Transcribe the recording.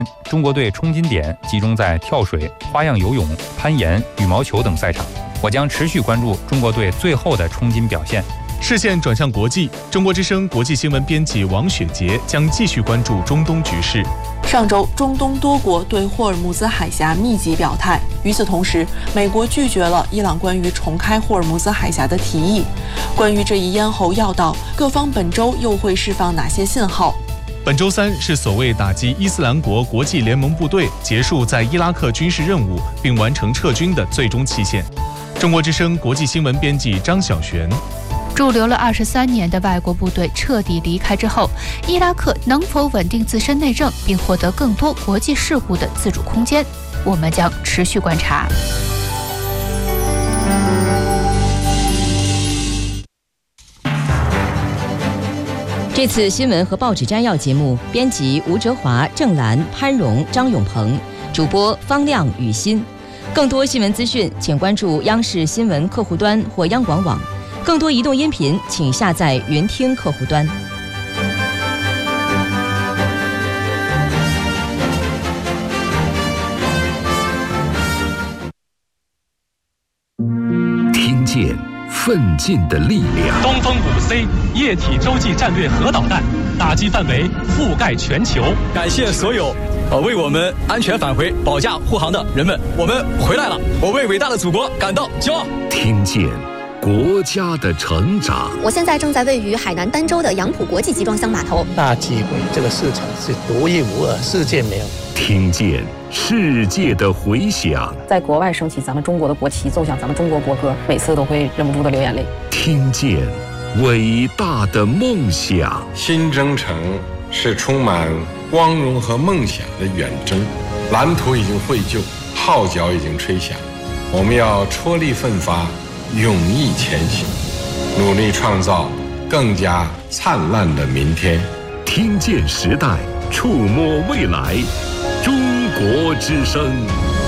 中国队冲金点集中在跳水、花样游泳、攀岩、羽毛球等赛场。我将持续关注中国队最后的冲金表现。 视线转向国际，中国之声国际新闻编辑王雪杰将继续关注中东局势。 上周，中东多国对霍尔木兹海峡密集表态。与此同时，美国拒绝了伊朗关于重开霍尔木兹海峡的提议。关于这一咽喉要道，各方本周又会释放哪些信号？ 本周三是所谓打击伊斯兰国国际联盟部队结束在伊拉克军事任务并完成撤军的最终期限。中国之声国际新闻编辑张晓璇。 驻留了23年的外国部队彻底离开之后，伊拉克能否稳定自身内政，并获得更多国际事务的自主空间？我们将持续观察。 这次新闻和报纸摘要节目，编辑吴哲华、郑兰、潘荣、张永鹏，主播方亮、雨欣。更多新闻资讯，请关注央视新闻客户端或央广网。更多移动音频，请下载云听客户端。 听见奋进的力量。 东风5C 液体洲际战略核导弹打击范围覆盖全球。 感谢所有为我们安全返回保驾护航的人们，我们回来了，我为伟大的祖国感到骄傲。 听见国家的成长。 我现在正在位于海南儋州的杨浦国际集装箱码头。 大机会，这个市场是独一无二，世界没有。 听见世界的回响。 在国外升起咱们中国的国旗，奏响咱们中国国歌，每次都会忍不住的流眼泪。 听见伟大的梦想。 新征程是充满光荣和梦想的远征，蓝图已经绘就，号角已经吹响，我们要踔厉奋发，勇毅前行，努力创造更加灿烂的明天。 听见时代，触摸未来，中国之声。